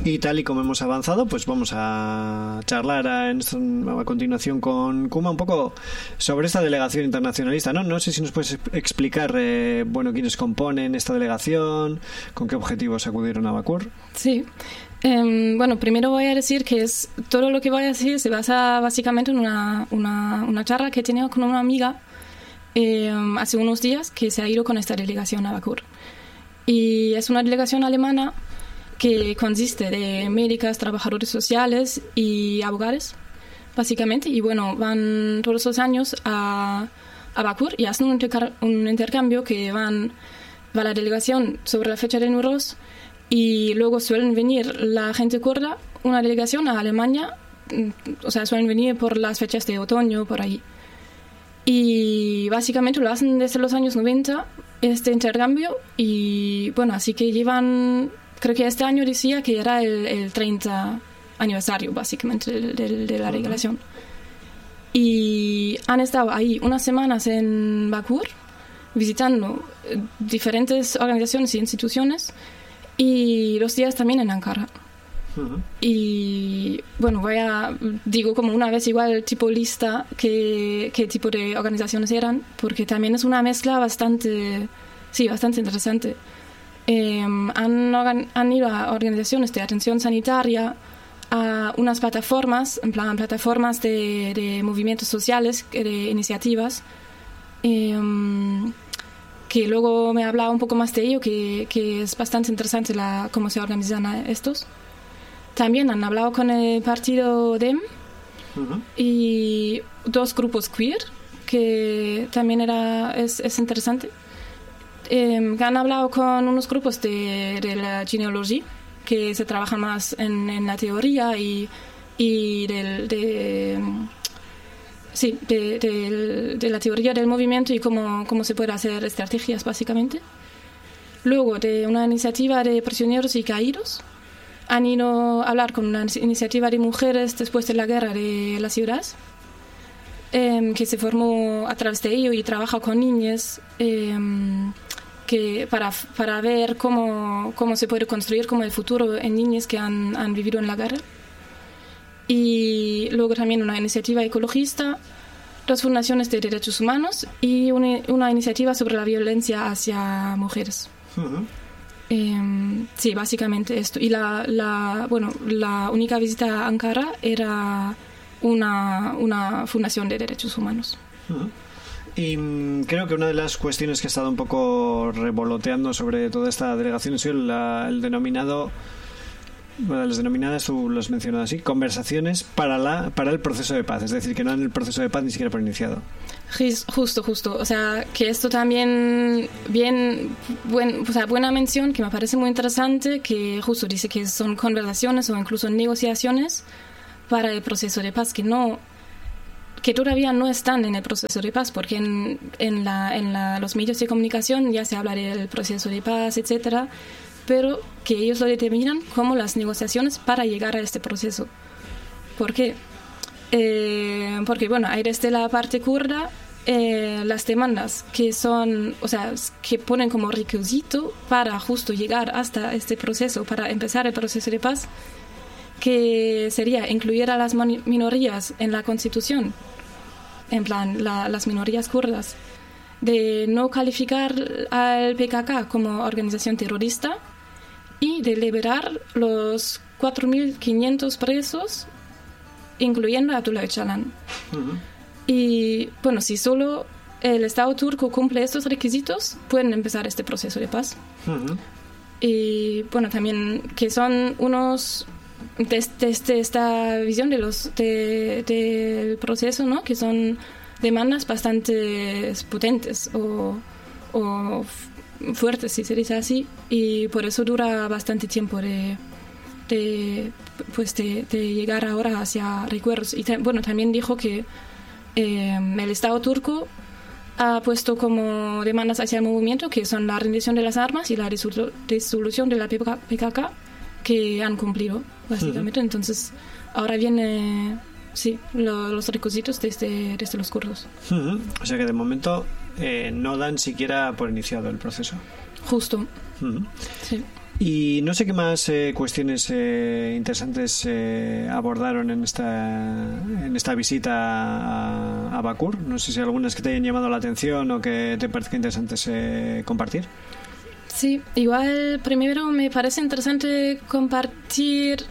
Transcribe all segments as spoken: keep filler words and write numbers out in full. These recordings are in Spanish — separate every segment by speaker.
Speaker 1: Y tal y como hemos avanzado, pues vamos a charlar a, a continuación con Kuma un poco sobre esta delegación internacionalista, ¿no? No sé si nos puedes explicar, eh, bueno, quiénes componen esta delegación, con qué objetivos acudieron a Bakur.
Speaker 2: Sí. Eh, bueno, primero voy a decir que es todo lo que voy a decir se basa básicamente en una, una, una charla que he tenido con una amiga eh, hace unos días que se ha ido con esta delegación a Bakur. Y es una delegación alemana que consiste de médicas, trabajadores sociales y abogados, básicamente. Y bueno, van todos los años a, a Bakur y hacen un, interca- un intercambio que van, va la delegación sobre la fecha de Nowruz y luego suelen venir la gente kurda, una delegación a Alemania, o sea, suelen venir por las fechas de otoño, por ahí. Y básicamente lo hacen desde los años noventa, este intercambio, y bueno, así que llevan... Creo que este año decía que era el, el treinta aniversario, básicamente, de, de, de la regulación. Y han estado ahí unas semanas en Bakur, visitando diferentes organizaciones y instituciones, y los días también en Ankara. Uh-huh. Y bueno, voy a, digo como una vez igual tipo lista qué, qué tipo de organizaciones eran, porque también es una mezcla bastante, sí, bastante interesante. Eh, han, organ- han ido a organizaciones de atención sanitaria, a unas plataformas, en plan plataformas de, de movimientos sociales, de iniciativas, eh, que luego me ha hablado un poco más de ello, que, que es bastante interesante la, cómo se organizan estos. También han hablado con el partido D E M uh-huh. y dos grupos queer, que también era, es, es interesante. Eh, han hablado con unos grupos de, de la genealogía que se trabajan más en, en la teoría y, y del, de, sí, de, de, de la teoría del movimiento y cómo, cómo se puede hacer estrategias básicamente. Luego de una iniciativa de prisioneros y caídos han ido a hablar con una iniciativa de mujeres después de la guerra de la ciudad, eh, que se formó a través de ello y trabaja con niñas eh, que para, para ver cómo, cómo se puede construir como el futuro en niñas que han, han vivido en la guerra. Y luego también una iniciativa ecologista, dos fundaciones de derechos humanos y una, una iniciativa sobre la violencia hacia mujeres. Uh-huh. Eh, sí, básicamente esto. Y la, la, bueno, la única visita a Ankara era una, una fundación de derechos humanos.
Speaker 1: Uh-huh. Y um, creo que una de las cuestiones que ha estado un poco revoloteando sobre toda esta delegación es el, la, el denominado, bueno, las denominadas, tú lo has mencionado así, conversaciones para, la, para el proceso de paz. Es decir, que no en el proceso de paz ni siquiera por iniciado.
Speaker 2: Justo, justo. O sea, que esto también, bien, buen, o sea, buena mención, que me parece muy interesante, que justo dice que son conversaciones o incluso negociaciones para el proceso de paz, que no, que todavía no están en el proceso de paz, porque en, en, la, en la, los medios de comunicación ya se habla del proceso de paz, etcétera, pero que ellos lo determinan como las negociaciones para llegar a este proceso. ¿Por qué? Eh, porque bueno, hay desde la parte kurda eh, las demandas que son, o sea, que ponen como requisito para justo llegar hasta este proceso, para empezar el proceso de paz, que sería incluir a las minorías en la constitución, en plan la, las minorías kurdas, de no calificar al P K K como organización terrorista y de liberar los cuatro mil quinientos presos, incluyendo a Abdullah Öcalan. Uh-huh. Y bueno, si solo el Estado turco cumple estos requisitos, pueden empezar este proceso de paz. Uh-huh. Y bueno, también que son unos, desde de, de esta visión de los de, del proceso, ¿no? Que son demandas bastante potentes o, o fuertes, si se dice así, y por eso dura bastante tiempo de de pues de, de llegar ahora hacia recuerdos. Y te, bueno, también dijo que eh, el Estado turco ha puesto como demandas hacia el movimiento, que son la rendición de las armas y la disolución de la P K K, que han cumplido, básicamente. Uh-huh. Entonces, ahora viene, sí, lo, los requisitos desde, desde los kurdos.
Speaker 1: Uh-huh. O sea que de momento eh, no dan siquiera por iniciado el proceso.
Speaker 2: Justo.
Speaker 1: Uh-huh.
Speaker 2: Sí.
Speaker 1: Y no sé qué más eh, cuestiones eh, interesantes eh, abordaron en esta en esta visita a, a Bakur. No sé si algunas que te hayan llamado la atención o que te parezca interesantes eh, compartir.
Speaker 2: Sí, igual primero me parece interesante compartir,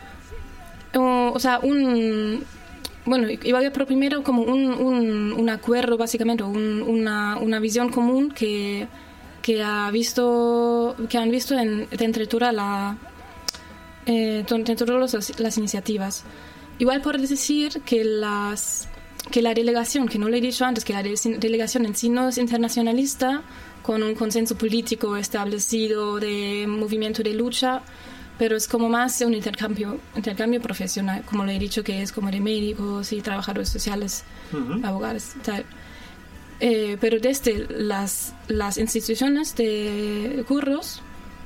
Speaker 2: o, o sea, un... Bueno, igual pero primero como un, un, un acuerdo básicamente, un, una, una visión común que... que ha visto que han visto en, entre todas la, eh, las, las iniciativas. Igual por decir que las que la delegación, que no lo he dicho antes, que la de, delegación en sí no es internacionalista, con un consenso político establecido de movimiento de lucha, pero es como más un intercambio intercambio profesional, como lo he dicho, que es como de médicos y trabajadores sociales, uh-huh. abogados, tal. Eh, pero desde las, las instituciones de curros,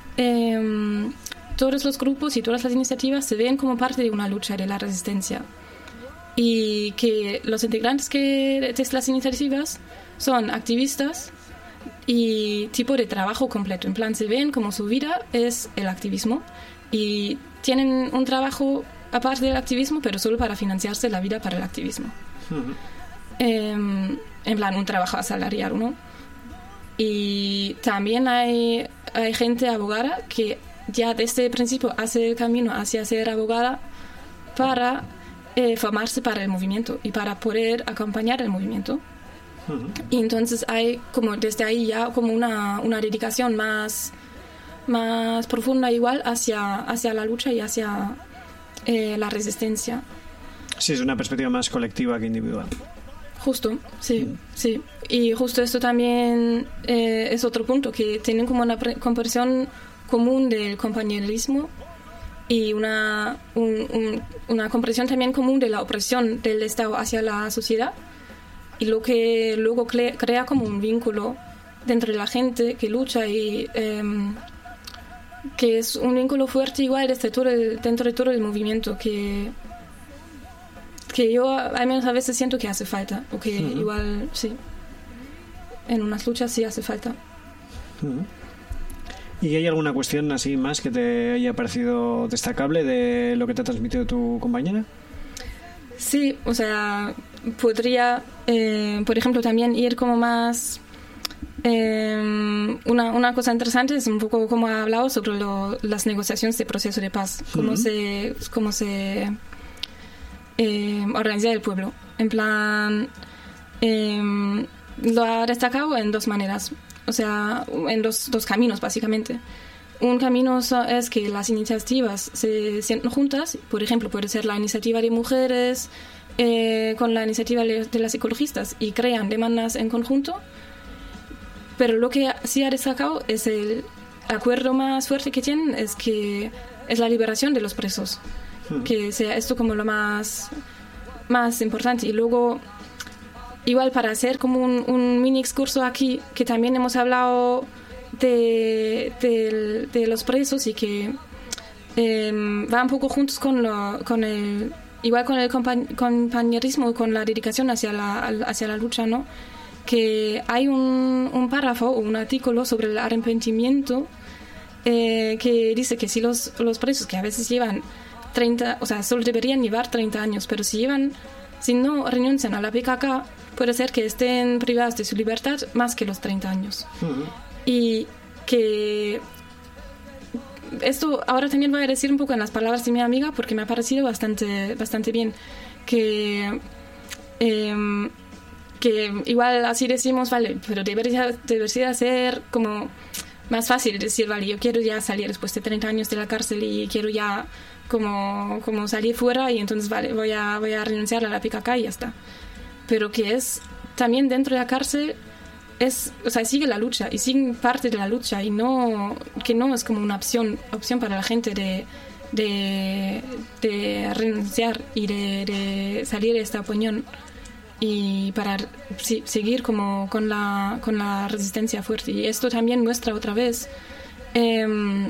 Speaker 2: eh, todos los grupos y todas las iniciativas se ven como parte de una lucha de la resistencia, y que los integrantes que de las iniciativas son activistas y tipo de trabajo completo, en plan se ven como su vida es el activismo y tienen un trabajo aparte del activismo, pero solo para financiarse la vida para el activismo. Uh-huh. eh, en plan un trabajo asalariado, ¿no? Y también hay, hay gente abogada que ya desde el principio hace el camino hacia ser abogada para eh, formarse para el movimiento y para poder acompañar el movimiento. Uh-huh. Y entonces hay como desde ahí ya como una, una dedicación más, más profunda igual hacia, hacia la lucha y hacia eh, la resistencia.
Speaker 1: Sí, es una perspectiva más colectiva que individual.
Speaker 2: Justo, sí, mm. sí. Y justo esto también eh, es otro punto, que tienen como una pre- comprensión común del compañerismo y una, un, un, una comprensión también común de la opresión del Estado hacia la sociedad, y lo que luego cre- crea como un vínculo dentro de la gente que lucha y eh, que es un vínculo fuerte igual desde todo el, dentro de todo el movimiento que... que yo al menos a veces siento que hace falta, o que uh-huh. igual sí, en unas luchas sí hace falta.
Speaker 1: Uh-huh. ¿Y hay alguna cuestión así más que te haya parecido destacable de lo que te ha transmitido tu compañera?
Speaker 2: Sí, o sea, podría eh, por ejemplo también ir como más eh, una, una cosa interesante es un poco como ha hablado sobre lo, las negociaciones de proceso de paz, cómo uh-huh. se cómo se Eh, organizar el pueblo. En plan, eh, lo ha destacado en dos maneras, o sea, en dos, dos caminos básicamente. Un camino es que las iniciativas se sienten juntas, por ejemplo, puede ser la iniciativa de mujeres eh, con la iniciativa de las ecologistas y crean demandas en conjunto, pero lo que sí ha destacado es el acuerdo más fuerte que tienen, es que es la liberación de los presos. Que sea esto como lo más, más importante. Y luego, igual para hacer como un, un mini excurso aquí, que también hemos hablado de, de, de los presos y que eh, va un poco juntos con, lo, con el, igual con el compa- compañerismo, con la dedicación hacia la, hacia la lucha, ¿no? Que hay un, un párrafo o un artículo sobre el arrepentimiento eh, que dice que si los, los presos que a veces llevan treinta, o sea, solo deberían llevar treinta años, pero si llevan, si no renuncian a la P K K, puede ser que estén privados de su libertad más que los treinta años. Uh-huh. Y que esto ahora también voy a decir un poco en las palabras de mi amiga, porque me ha parecido bastante, bastante bien, que eh, que igual así decimos, vale, pero debería, debería ser como más fácil decir, vale, yo quiero ya salir después de treinta años de la cárcel y quiero ya como, como salir fuera y entonces vale, voy a, voy a renunciar a la P K K y ya está. Pero que es también dentro de la cárcel, es, o sea, sigue la lucha y sigue parte de la lucha y no, que no es como una opción, opción para la gente de, de, de renunciar y de, de salir de esta opinión y para sí, seguir como con la, con la resistencia fuerte. Y esto también muestra otra vez eh,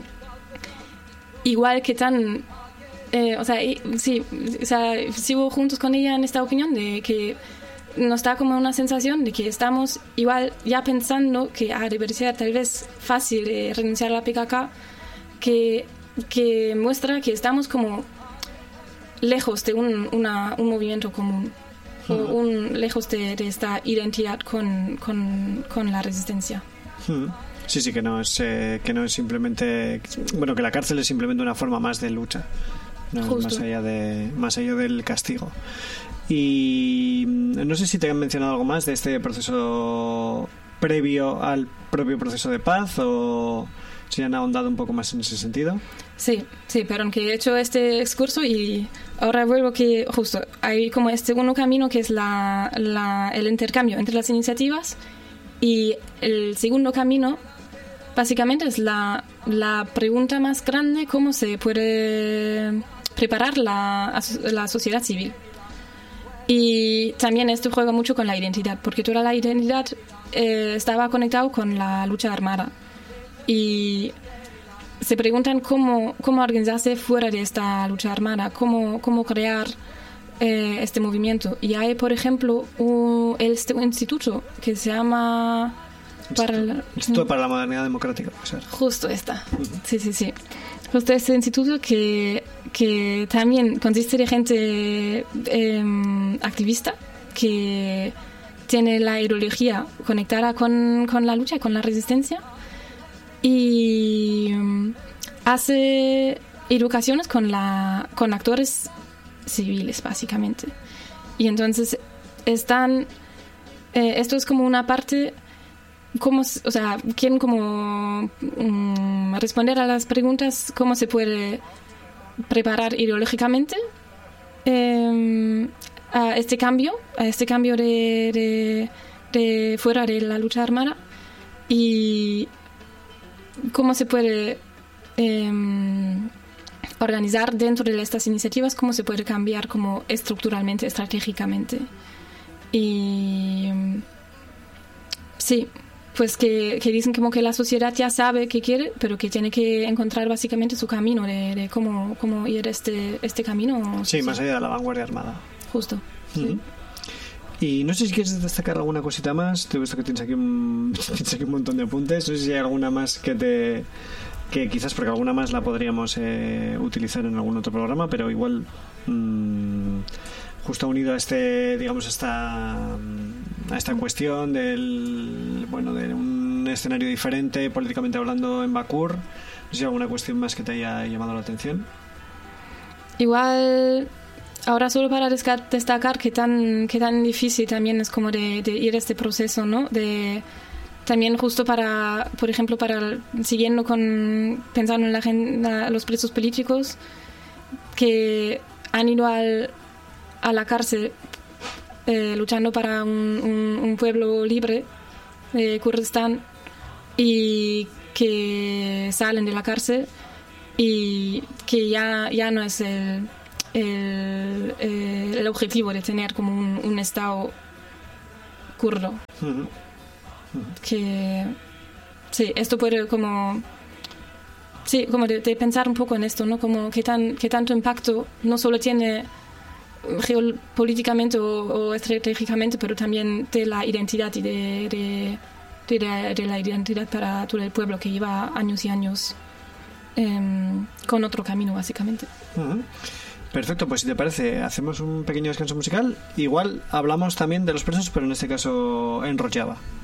Speaker 2: igual que tan eh, o sea, y, sí, o sea, sigo juntos con ella en esta opinión de que nos da como una sensación de que estamos igual ya pensando que ah, debería ser tal vez fácil eh, renunciar a la P K K que, que muestra que estamos como lejos de un, una, un movimiento común, uh-huh. o un, lejos de, de esta identidad con, con, con la resistencia.
Speaker 1: Uh-huh. Sí, sí, que no es eh, que no es simplemente, bueno, que la cárcel es simplemente una forma más de lucha, no es más allá de más allá del castigo. Y no sé si te han mencionado algo más de este proceso previo al propio proceso de paz, o si han ahondado un poco más en ese sentido.
Speaker 2: Sí, sí, pero aunque he hecho este excurso y ahora vuelvo que justo hay como este segundo camino que es la, la, el intercambio entre las iniciativas, y el segundo camino básicamente es la, la pregunta más grande: cómo se puede preparar la, la sociedad civil. Y también esto juega mucho con la identidad, porque toda la identidad eh, estaba conectado con la lucha armada. Y se preguntan cómo, cómo organizarse fuera de esta lucha armada, cómo, cómo crear eh, este movimiento. Y hay, por ejemplo, un, este un instituto que se llama...
Speaker 1: Para el, Instituto para la Modernidad Democrática. Puede ser.
Speaker 2: Justo esta. Uh-huh. Sí, sí, sí. Justo este instituto que, que también consiste de gente eh, activista que tiene la ideología conectada con, con la lucha y con la resistencia, y hace educaciones con, la, con actores civiles, básicamente. Y entonces están... Eh, esto es como una parte... Cómo, o sea, quieren como um, responder a las preguntas: cómo se puede preparar ideológicamente eh, a este cambio, a este cambio de, de, de fuera de la lucha armada, y cómo se puede eh, organizar dentro de estas iniciativas, cómo se puede cambiar como estructuralmente, estratégicamente. Y sí, pues que, que dicen como que la sociedad ya sabe qué quiere, pero que tiene que encontrar básicamente su camino de, de cómo, cómo ir este, este camino.
Speaker 1: Sí, más allá de la vanguardia armada.
Speaker 2: Justo.
Speaker 1: Uh-huh. Sí. Y no sé si quieres destacar alguna cosita más. Te he visto que tienes aquí un, tienes aquí un montón de apuntes. No sé si hay alguna más que te... que quizás, porque alguna más la podríamos eh, utilizar en algún otro programa, pero igual... Mmm, justo unido a este, digamos, a esta, a esta cuestión del, bueno, de un escenario diferente políticamente hablando en Bakur, no sé si hay alguna cuestión más que te haya llamado la atención.
Speaker 2: Igual, ahora solo para destacar que tan, que tan difícil también es como de, de ir este proceso, ¿no? De también justo para, por ejemplo, para siguiendo con, pensando en la agenda, los presos políticos que han ido al a la cárcel eh, luchando para un, un, un pueblo libre de Kurdistán, y que salen de la cárcel y que ya, ya no es el, el, el objetivo de tener como un, un estado kurdo. Uh-huh. Uh-huh. Que sí, esto puede como sí, como de, de pensar un poco en esto, ¿no? Como que tan, que tanto impacto no solo tiene geopolíticamente o, o estratégicamente, pero también de la identidad y de, de, de, de, de la identidad para todo el pueblo, que lleva años y años eh, con otro camino, básicamente.
Speaker 1: Uh-huh. Perfecto, pues si te parece, hacemos un pequeño descanso musical. Igual hablamos también de los presos, pero en este caso en Rojava.